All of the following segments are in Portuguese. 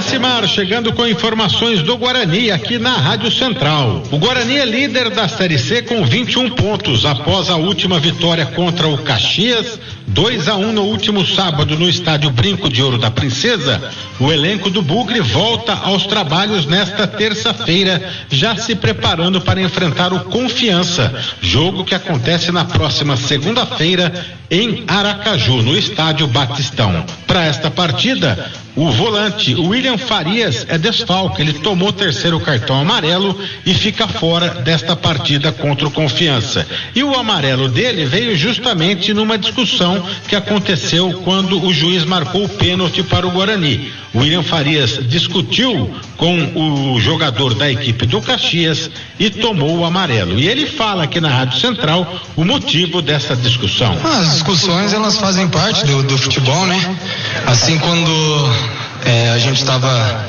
Francimar chegando com informações do Guarani aqui na Rádio Central. O Guarani é líder da Série C com 21 pontos após a última vitória contra o Caxias, 2-1 no último sábado no estádio Brinco de Ouro da Princesa. O elenco do Bugre volta aos trabalhos nesta terça-feira, já se preparando para enfrentar o Confiança, jogo que acontece na próxima segunda-feira em Aracaju, no estádio Batistão. Para esta partida, o volante William Farias é desfalque, ele tomou o terceiro cartão amarelo e fica fora desta partida contra o Confiança. E o amarelo dele veio justamente numa discussão que aconteceu quando o juiz marcou o pênalti para o Guarani. O William Farias discutiu com o jogador da equipe do Caxias e tomou o amarelo. E ele fala aqui na Rádio Central o motivo dessa discussão. As discussões, elas fazem parte do futebol, né? Assim, quando a gente estava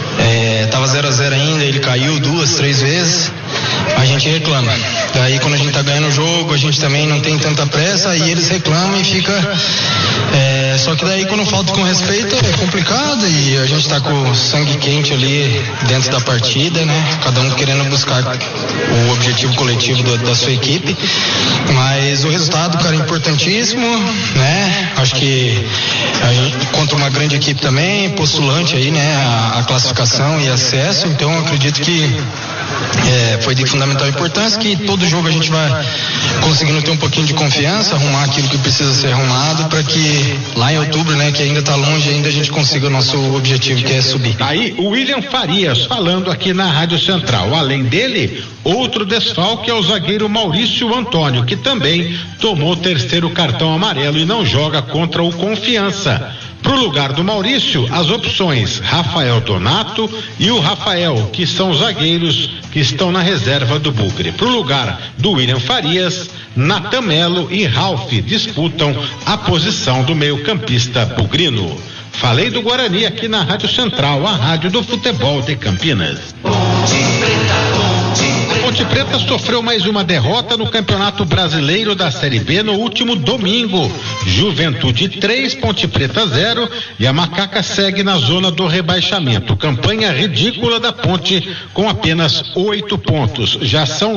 0-0 ainda, ele caiu 2, 3 vezes, a gente reclama. Daí quando a gente tá ganhando o jogo, a gente também não tem tanta pressa, e eles reclamam e fica... só que daí quando falta com respeito é complicado, e a gente tá com o sangue quente ali dentro da partida, né? Cada um querendo buscar o objetivo coletivo da sua equipe, mas o resultado, cara, é importantíssimo, né? Acho que a gente, contra uma grande equipe também, postulante aí, né? A classificação e acesso, então eu acredito que foi de fundamental importância, que todo jogo a gente vai conseguindo ter um pouquinho de confiança, arrumar aquilo que precisa ser arrumado, para que lá em outubro, né, que ainda está longe, ainda a gente consiga o nosso objetivo, que é subir. Aí o William Farias falando aqui na Rádio Central. Além dele, outro desfalque é o zagueiro Maurício Antônio, que também tomou o terceiro cartão amarelo e não joga contra o Confiança. Pro lugar do Maurício, as opções Rafael Donato e o Rafael, que são zagueiros que estão na reserva do Bugre. Pro lugar do William Farias, Natan Melo e Ralf disputam a posição do meio-campista bugrino. Falei do Guarani aqui na Rádio Central, a rádio do futebol de Campinas. Ponte Preta sofreu mais uma derrota no Campeonato Brasileiro da Série B no último domingo. Juventude 3, Ponte Preta 0, e a Macaca segue na zona do rebaixamento. Campanha ridícula da Ponte com apenas 8 pontos. Já são